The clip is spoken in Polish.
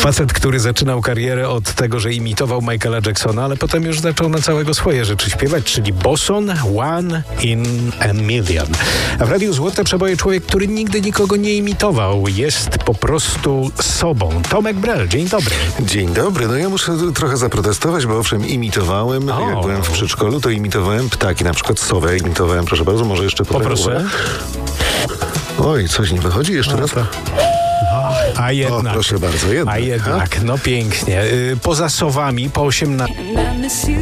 Facet, który zaczynał karierę od tego, że imitował Michaela Jacksona, ale potem już zaczął na całego swoje rzeczy śpiewać, czyli Boson, One in a Million. A w Radiu Złote Przeboje człowiek, który nigdy nikogo nie imitował, jest po prostu sobą. Tomek Brel, dzień dobry. Dzień dobry. No ja muszę trochę zaprotestować, bo owszem, imitowałem. Jak byłem w przedszkolu, to imitowałem ptaki, na przykład sowę imitowałem. Proszę bardzo, może jeszcze Poproszę. Oj, coś nie wychodzi? Jeszcze raz? A jednak. O, proszę bardzo, jednak. A jednak, no pięknie. Poza sowami po 18...